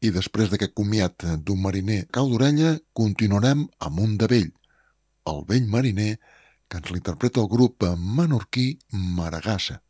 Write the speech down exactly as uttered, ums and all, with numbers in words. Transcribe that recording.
I després d'aquest comiat d'un mariner cau d'orella, continuarem amb un de vell, el vell mariner, que ens l'interpreta el grup menorquí Maragassa.